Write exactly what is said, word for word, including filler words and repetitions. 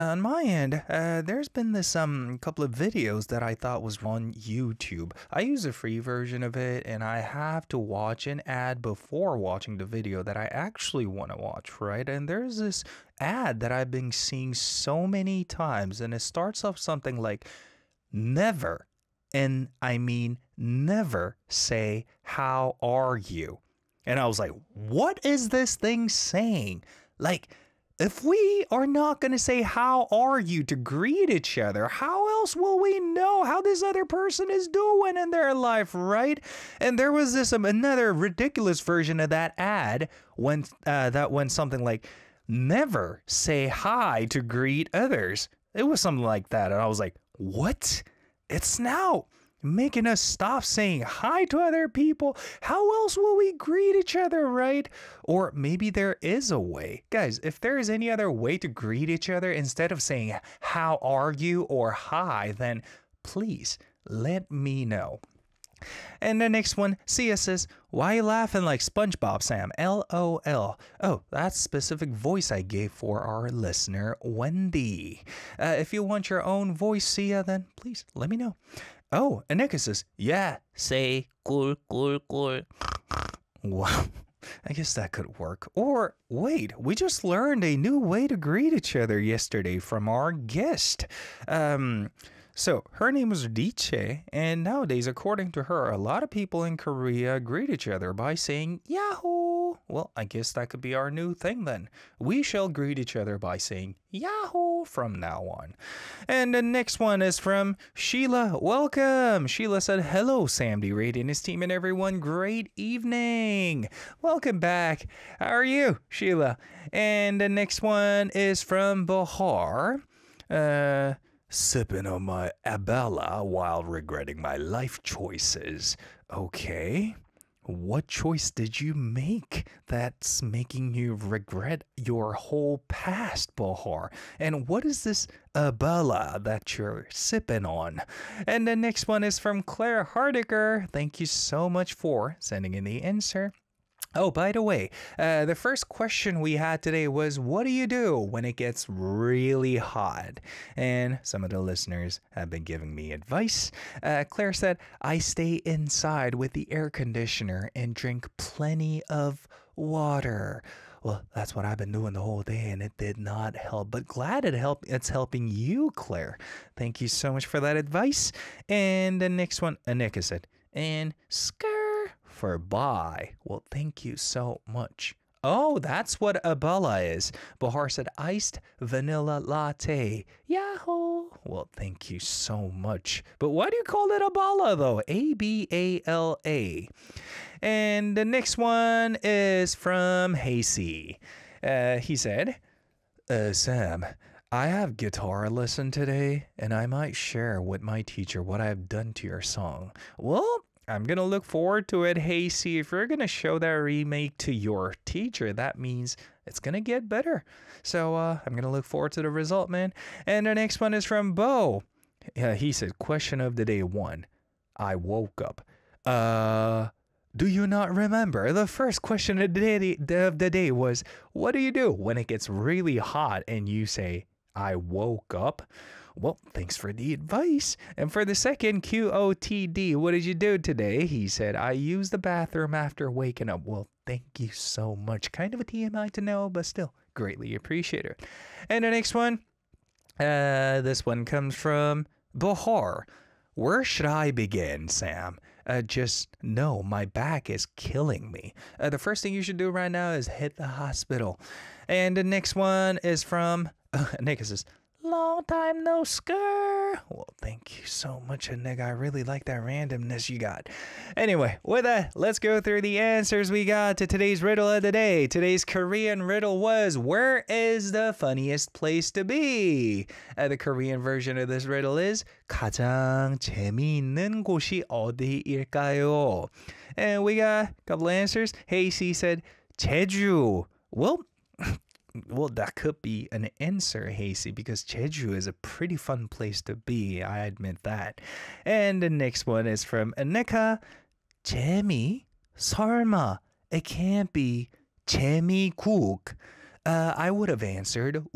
On my end, uh, there's been this um couple of videos that I thought was on YouTube. I use a free version of it, and I have to watch an ad before watching the video that I actually want to watch, right? And there's this ad that I've been seeing so many times, and it starts off something like, "Never," and I mean never say, "How are you?" And I was like, "What is this thing saying?" Like, if we are not going to say, "How are you?" to greet each other, how else will we know how this other person is doing in their life, right? And there was this um, another ridiculous version of that ad when uh, that went something like, "Never say hi to greet others." It was something like that. And I was like, what? It's now making us stop saying hi to other people. How else will we greet each other, right? Or maybe there is a way. Guys, if there is any other way to greet each other instead of saying, "How are you?" or "Hi," then please let me know. And the next one, Sia says, "Why you laughing like SpongeBob, Sam? L O L. Oh, that's specific voice I gave for our listener, Wendy. Uh, if you want your own voice, Sia, then please let me know. Oh, Anika says, "Yeah, say cool, cool, cool." Wow, I guess that could work. Or wait, we just learned a new way to greet each other yesterday from our guest. Um, so her name was Diche, and nowadays, according to her, a lot of people in Korea greet each other by saying Yahoo. Well, I guess that could be our new thing then. We shall greet each other by saying Yahoo from now on. And the next one is from Sheila. Welcome. Sheila said, "Hello, Sam D. Reid and his team and everyone. Great evening. Welcome back. How are you, Sheila?" And the next one is from Bahar. Uh... Sipping on my Abella while regretting my life choices. Okay. What choice did you make that's making you regret your whole past, Bahar? And what is this Abella that you're sipping on? And the next one is from Claire Hardiker. Thank you so much for sending in the answer. Oh, by the way, uh, the first question we had today was, what do you do when it gets really hot? And some of the listeners have been giving me advice. Uh, Claire said, "I stay inside with the air conditioner and drink plenty of water." Well, that's what I've been doing the whole day, and it did not help. But glad it helped. It's helping you, Claire. Thank you so much for that advice. And the next one, Anika said, "And skr for bye." Well, thank you so much. Oh, that's what Abala is. Bahar said, "Iced vanilla latte." Yahoo! Well, thank you so much. But why do you call it Abala, though? A B A L A. And the next one is from Hasey. Uh, he said, uh, "Sam, I have guitar lesson today, and I might share with my teacher what I have done to your song." Well, I'm going to look forward to it. Hey, see, if you're going to show that remake to your teacher, that means it's going to get better. So uh, I'm going to look forward to the result, man. And the next one is from Bo. Uh, he said, question of the day one. I woke up. Uh, do you not remember? The first question of the day, of the day was, what do you do when it gets really hot and you say, I woke up? Well, thanks for the advice. And for the second, Q O T D, what did you do today? He said, I used the bathroom after waking up. Well, thank you so much. Kind of a T M I to know, but still greatly appreciate it. And the next one, uh, this one comes from Bahar. Where should I begin, Sam? Uh, just know my back is killing me. Uh, the first thing you should do right now is hit the hospital. And the next one is from uh, Nick says, long time no skr. Well, thank you so much, nigga. I really like that randomness you got. Anyway, with that, let's go through the answers we got to today's riddle of the day. Today's Korean riddle was, where is the funniest place to be? Uh, the Korean version of this riddle is, 가장 재미있는 곳이 어디일까요? And we got a couple answers. Hasey said, 제주. Well, Well, that could be an answer, Hasey, because Jeju is a pretty fun place to be. I admit that. And the next one is from Anika. 재미? 설마. It can't be 재미국. Uh, I would have answered